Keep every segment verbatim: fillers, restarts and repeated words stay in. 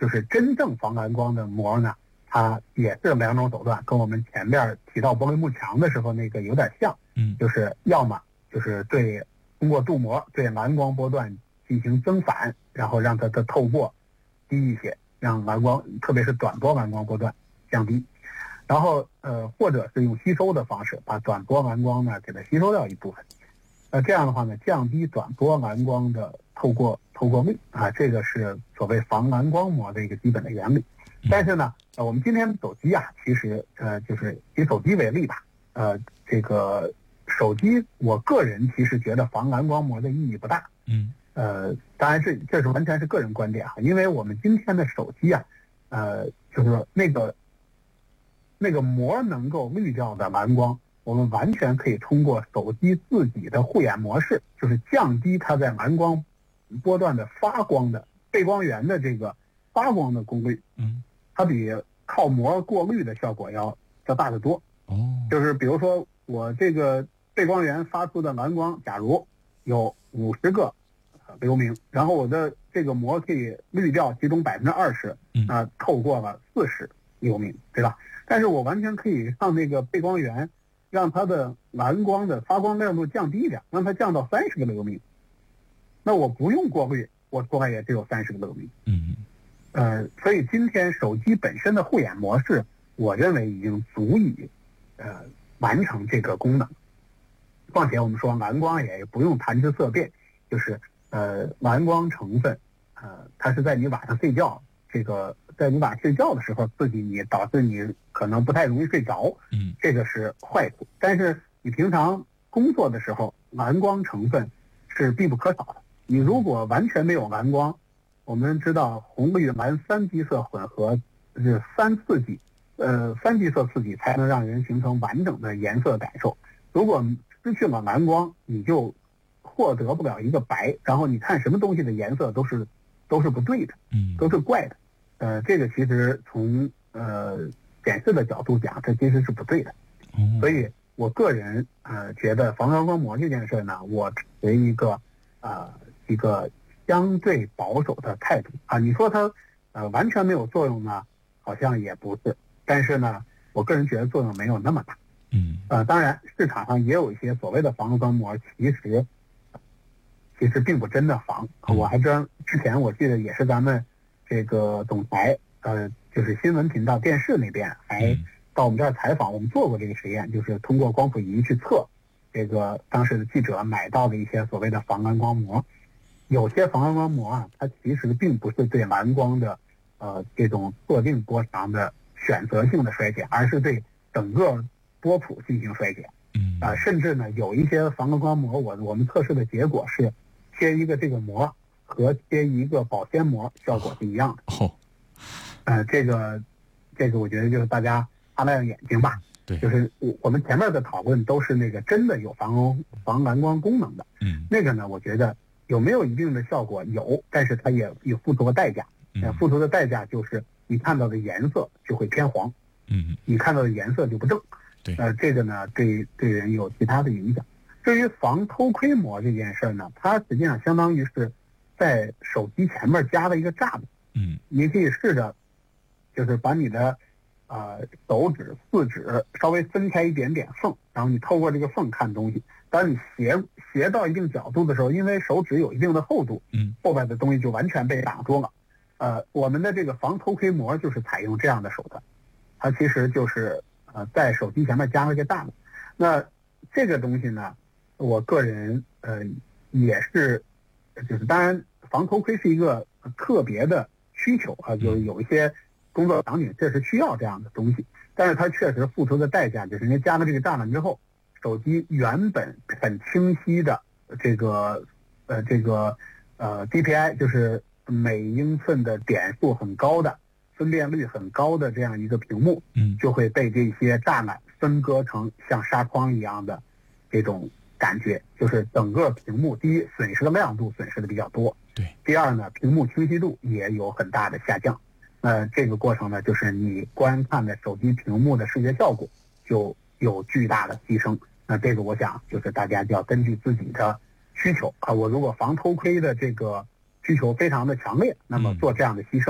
就是真正防蓝光的膜呢，它也是两种手段，跟我们前面提到玻璃幕墙的时候那个有点像。 嗯， 就是要么就是对通过镀膜对蓝光波段进行增反，然后让它的透过低一些，让蓝光特别是短波蓝光波段降低。然后呃，或者是用吸收的方式，把短波蓝光呢给它吸收掉一部分。那这样的话呢，降低短波蓝光的透过透过率啊，这个是所谓防蓝光膜的一个基本的原理。但是呢，呃，我们今天的手机啊，其实呃，就是以手机为例吧，呃，这个手机，我个人其实觉得防蓝光膜的意义不大。 嗯， 呃，当然这这是完全是个人观点哈，因为我们今天的手机啊，呃，就是说那个那个膜能够滤掉的蓝光，我们完全可以通过手机自己的护眼模式，就是降低它在蓝光波段的发光的背光源的这个发光的功率。 嗯， 它比靠膜过滤的效果要要大得多。 哦， 就是比如说我这个背光源发出的蓝光，假如有五十个流明，然后我的这个膜可以滤掉其中百分之二十，啊，透过了四十流明，对吧？但是我完全可以让那个背光源，让它的蓝光的发光亮度降低一点，让它降到三十个流明。那我不用过滤，我出来也只有三十个流明。 嗯， 呃，所以今天手机本身的护眼模式，我认为已经足以呃完成这个功能。况且我们说蓝光也不用谈之色变，就是呃蓝光成分，呃它是在你晚上睡觉，这个在你晚上睡觉的时候刺激你，导致你可能不太容易睡着， 嗯， 这个是坏处。但是你平常工作的时候，蓝光成分是必不可少的。你如果完全没有蓝光，我们知道红绿蓝三基色混合是三刺激，呃三基色刺激才能让人形成完整的颜色感受。如果失去了蓝光，你就获得不了一个白，然后你看什么东西的颜色都是都是不对的， 嗯， 都是怪的。呃，这个其实从呃显示的角度讲，这其实是不对的。 哦， 所以我个人呃觉得防蓝光膜这件事呢，我持为一个呃一个相对保守的态度啊。你说它呃完全没有作用呢，好像也不是，但是呢，我个人觉得作用没有那么大。 嗯， 呃，当然市场上也有一些所谓的防蓝光膜，其实其实并不真的防。我还知之前我记得也是咱们这个总台呃就是新闻频道电视那边还到我们这儿采访，我们做过这个实验，就是通过光谱仪去测这个当时的记者买到的一些所谓的防蓝光膜。有些防蓝光膜啊，它其实并不是对蓝光的呃这种特定波长的选择性的衰减，而是对整个波谱进行衰减。 嗯， 啊、呃，甚至呢有一些防蓝光膜，我我们测试的结果是贴一个这个膜和贴一个保鲜膜效果是一样的。 哦， 呃，这个这个我觉得就是大家擦亮眼睛吧。 对， 就是我们前面的讨论都是那个真的有防防蓝光功能的。 嗯， 那个呢，我觉得有没有一定的效果有，但是它也有付出个代价。呃，付出的代价就是你看到的颜色就会偏黄。 嗯， 你看到的颜色就不正。 对， 呃，这个呢，对对人有其他的影响。至于防偷窥膜这件事呢，它实际上相当于是在手机前面加了一个栅栏。 嗯， 你可以试着，就是把你的呃手指、四指稍微分开一点点缝，然后你透过这个缝看东西。当你斜斜到一定角度的时候，因为手指有一定的厚度， 嗯， 后边的东西就完全被挡住了。呃，我们的这个防偷窥膜就是采用这样的手段，它其实就是呃在手机前面加了一个栅栏。那这个东西呢，我个人呃也是，就是当然防偷窥是一个特别的需求啊，就有一些工作场景确实需要这样的东西，但是它确实付出的代价就是因为加了这个栅栏之后，手机原本很清晰的这个呃这个呃 D P I 就是每英寸的点数很高的分辨率很高的这样一个屏幕， 嗯， 就会被这些栅栏分割成像纱窗一样的这种感觉，就是整个屏幕第一损失的亮度损失的比较多， 对， 第二呢屏幕清晰度也有很大的下降。那这个过程呢，就是你观看的手机屏幕的视觉效果就有巨大的提升。那这个我想就是大家就要根据自己的需求啊，我如果防偷窥的这个需求非常的强烈，那么做这样的牺牲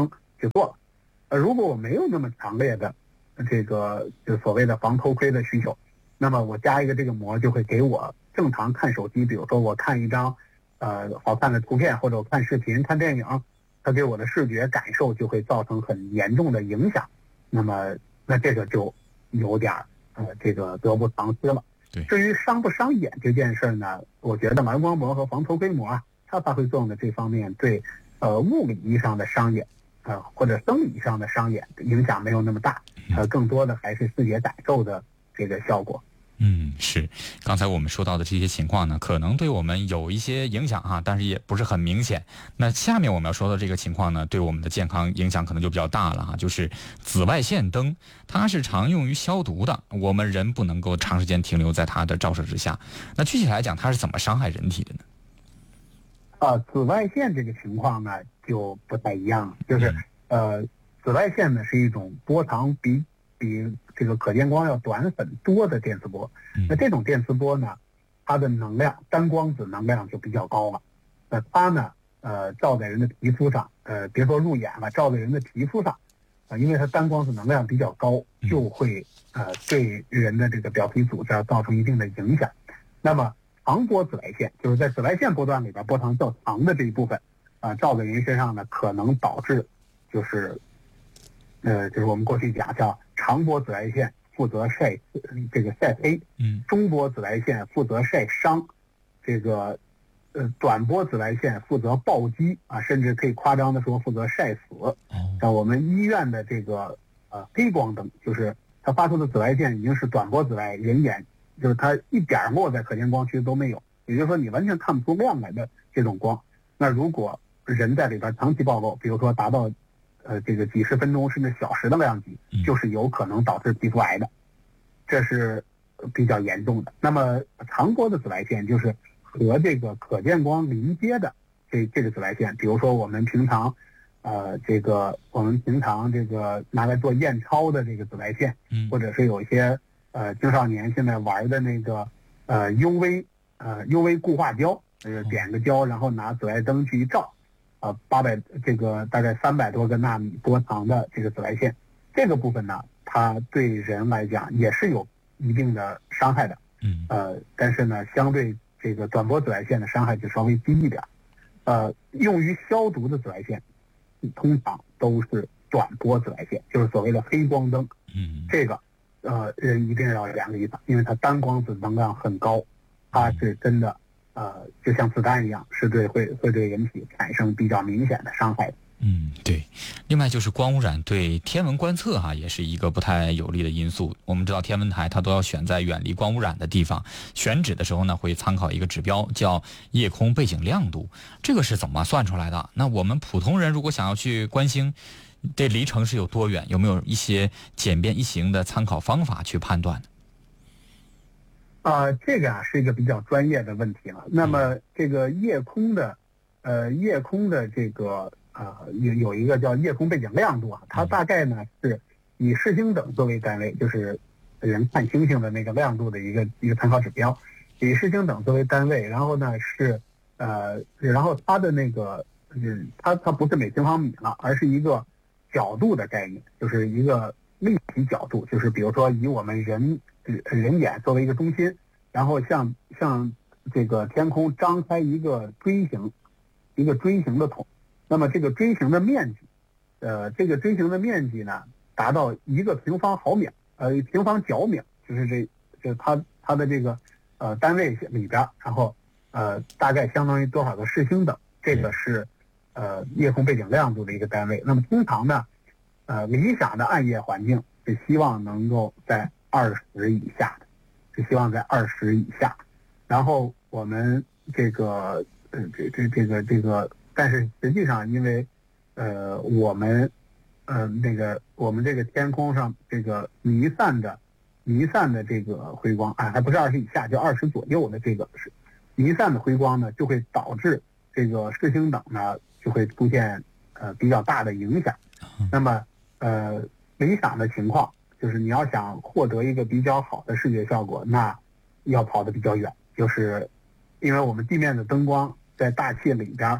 去做。呃，如果我没有那么强烈的这个就所谓的防偷窥的需求，那么我加一个这个膜就会给我正常看手机，比如说我看一张呃好看的图片，或者我看视频、看电影，它给我的视觉感受就会造成很严重的影响。那么那这个就有点呃这个得不偿失了。 对， 至于伤不伤眼这件事呢，我觉得蓝光膜和防偷窥膜啊，它发挥作用的这方面对呃物理意义上的伤眼呃或者生理上的伤眼影响没有那么大，呃更多的还是视觉感受的这个效果。 嗯，是，刚才我们说到的这些情况呢，可能对我们有一些影响哈，但是也不是很明显。那下面我们要说的这个情况呢，对我们的健康影响可能就比较大了哈，就是紫外线灯，它是常用于消毒的，我们人不能够长时间停留在它的照射之下。那具体来讲，它是怎么伤害人体的呢？ 啊，紫外线这个情况呢就不太一样，就是呃，紫外线呢是一种波长比比这个可见光要短很多的电磁波。那这种电磁波呢，它的能量单光子能量就比较高了。那它呢，呃，照在人的皮肤上，呃，别说入眼了，照在人的皮肤上，啊、呃，因为它单光子能量比较高，就会呃对人的这个表皮组织造成一定的影响。那么长波紫外线就是在紫外线波段里边波长较长的这一部分，啊、呃，照在人身上呢，可能导致就是，呃，就是我们过去讲叫长波紫外线负责晒这个晒黑， 嗯， 中波紫外线负责晒伤，这个呃短波紫外线负责暴击啊，甚至可以夸张的说负责晒死。像我们医院的这个呃黑光灯，就是它发出的紫外线已经是短波紫外，人眼就是它一点落在可见光区都没有，也就是说你完全看不出亮来的这种光。那如果人在里边长期暴露，比如说达到呃这个几十分钟甚至小时的量级，就是有可能导致皮肤癌的，这是比较严重的。那么长波的紫外线就是和这个可见光临接的这这个紫外线，比如说我们平常呃这个我们平常这个拿来做验钞的这个紫外线，或者是有一些呃青少年现在玩的那个呃 U V 呃 U V 固化胶，呃点个胶然后拿紫外灯去一照，呃八百这个大概三百多个纳米波长的这个紫外线，这个部分呢，它对人来讲也是有一定的伤害的。 嗯， 呃，但是呢，相对这个短波紫外线的伤害就稍微低一点。呃，用于消毒的紫外线，通常都是短波紫外线，就是所谓的黑光灯。 嗯， 这个呃人一定要远离它，因为它单光子能量很高，它是真的呃就像子弹一样，是对会会对人体产生比较明显的伤害的。 嗯，对。另外就是光污染对天文观测哈、啊、也是一个不太有利的因素。我们知道天文台它都要选在远离光污染的地方，选址的时候呢会参考一个指标叫夜空背景亮度，这个是怎么算出来的？那我们普通人如果想要去观星，这离城市有多远？有没有一些简便易行的参考方法去判断呢？ 啊、呃，这个啊是一个比较专业的问题了。那么这个夜空的，呃，夜空的这个呃有有一个叫夜空背景亮度啊，它大概呢是以视星等作为单位，就是人看星星的那个亮度的一个一个参考指标，以视星等作为单位，然后呢是呃，然后它的那个嗯，它它不是每平方米了，而是一个角度的概念，就是一个立体角度，就是比如说以我们人人眼作为一个中心，然后向向这个天空张开一个锥形，一个锥形的筒。那么这个锥形的面积，呃，这个锥形的面积呢，达到一个平方毫秒，呃，平方角秒，就是这这它它的这个呃单位里边，然后呃大概相当于多少个视星等，这个是呃夜空背景亮度的一个单位。那么通常呢，呃理想的暗夜环境是希望能够在二十以下的，是希望在二十以下。然后我们这个呃这这这个这个，但是实际上因为呃我们呃那个我们这个天空上这个弥散的弥散的这个辉光，啊还不是二十以下，就二十左右的这个是弥散的辉光呢，就会导致这个视星等呢就会出现呃比较大的影响。那么呃理想的情况就是你要想获得一个比较好的视觉效果，那要跑得比较远，就是因为我们地面的灯光在大气里边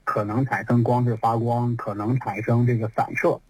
可能产生光质发光，可能产生这个散射。